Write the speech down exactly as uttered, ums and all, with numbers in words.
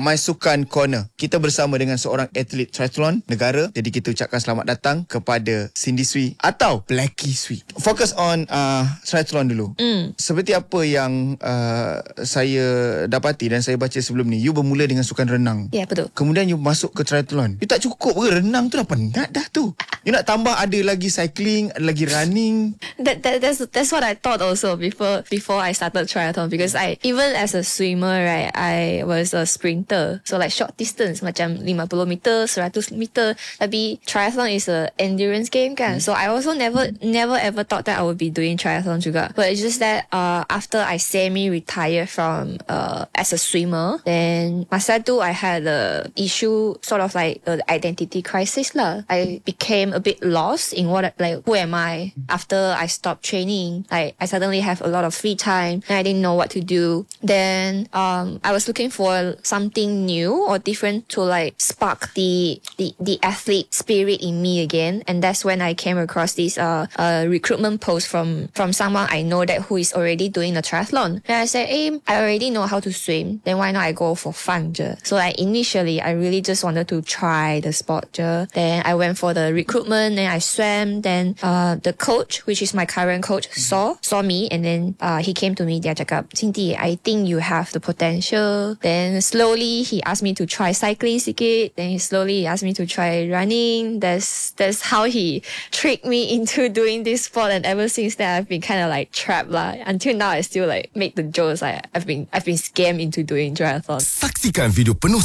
My Sukan Corner. Kita bersama dengan seorang atlet triathlon negara. Jadi kita ucapkan selamat datang kepada Cindy Sui atau Blackie Sui. Fokus on uh, triathlon dulu. Mm. Seperti apa yang uh, saya dapati dan saya baca sebelum ni, you bermula dengan sukan renang. Ya, yeah, betul. Kemudian you masuk ke triathlon. You tak cukup ke renang tu dah penat dah tu. You nak tambah ada lagi cycling, ada lagi running. That, that that's that's what I thought also before before I started triathlon, because I even as a swimmer, right, I was a sprinter, so like short distance macam lima puluh meter, seratus meter. Tapi triathlon is a endurance game kan, so I also never never ever thought that I would be doing triathlon juga. But it's just that uh after I semi retired from uh as a swimmer, then masa tu I had a issue, sort of like an identity crisis lah. I became a bit lost in what, like, who am I after I stopped training. Like, I suddenly have a lot of free time and I didn't know what to do. Then um I was looking for something new or different to like spark the the, the athlete spirit in me again. And that's when I came across this uh, uh recruitment post from from someone I know that who is already doing a triathlon. And I said, hey, I already know how to swim, then why not I go for fun je. So like initially I really just wanted to try the sport je. Then I went for the recruitment, then I swam. Then uh the coach, which is my current coach, saw saw me, and then uh he came to me. Dia cakap, Cindy, I think you have the potential. Then slowly he asked me to try cycling sikit. Then he slowly asked me to try running. That's that's how he tricked me into doing this sport. And ever since then, I've been kind of like trapped lah. Until now, I still like make the jokes like I've been I've been scammed into doing triathlon. Saksikan video penuh